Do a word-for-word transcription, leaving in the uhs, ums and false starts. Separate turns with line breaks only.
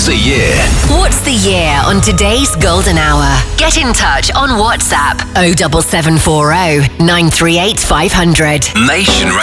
What's the Year?
What's the Year on today's Golden Hour? Get in touch on WhatsApp oh seven seven four oh nine three eight five hundred.
Nation